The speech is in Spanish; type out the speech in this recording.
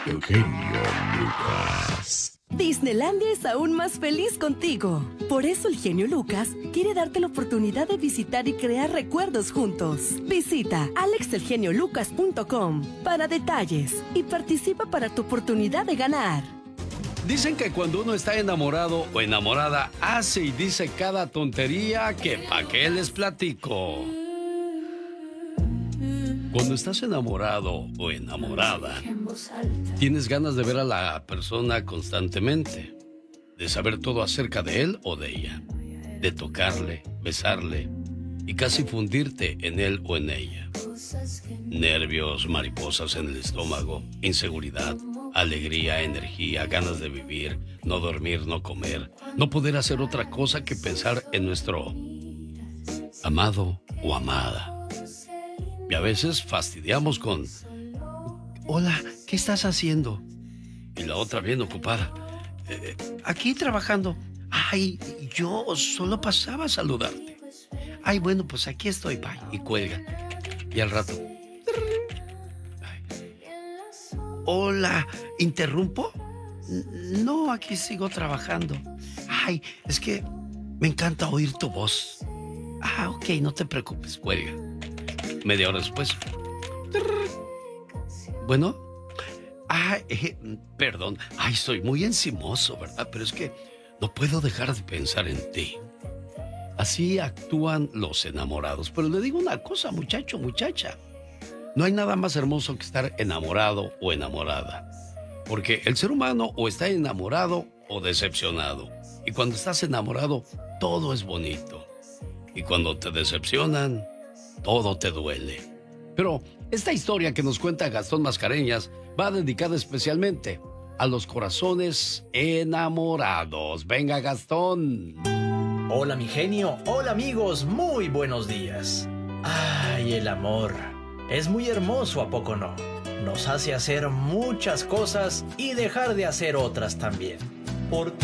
El genio Lucas. Disneylandia es aún más feliz contigo. Por eso el genio Lucas quiere darte la oportunidad de visitar y crear recuerdos juntos. Visita alexelgeniolucas.com para detalles y participa para tu oportunidad de ganar. Dicen que cuando uno está enamorado o enamorada, hace y dice cada tontería que pa' qué les platico. Cuando estás enamorado o enamorada, tienes ganas de ver a la persona constantemente, de saber todo acerca de él o de ella, de tocarle, besarle y casi fundirte en él o en ella. Nervios, mariposas en el estómago, inseguridad, alegría, energía, ganas de vivir, no dormir, no comer, no poder hacer otra cosa que pensar en nuestro amado o amada. Y a veces fastidiamos con: hola, ¿qué estás haciendo? Y la otra bien ocupada: aquí trabajando. Ay, yo solo pasaba a saludarte. Ay, bueno, pues aquí estoy, bye. Y cuelga. Y al rato: ay. Hola, ¿interrumpo? No, aquí sigo trabajando. Ay, es que me encanta oír tu voz. Ah, ok, no te preocupes, cuelga. Media hora después: bueno, perdón, soy muy encimoso, ¿verdad? Pero es que no puedo dejar de pensar en ti. Así actúan los enamorados. Pero le digo una cosa, muchacho, muchacha. No hay nada más hermoso que estar enamorado o enamorada. Porque el ser humano o está enamorado o decepcionado. Y cuando estás enamorado, todo es bonito. Y cuando te decepcionan, todo te duele. Pero esta historia que nos cuenta Gastón Mascareñas va dedicada especialmente a los corazones enamorados. Venga, Gastón. Hola, mi genio. Hola, amigos. Muy buenos días. Ay, el amor. Es muy hermoso, ¿a poco no? Nos hace hacer muchas cosas y dejar de hacer otras también. Porque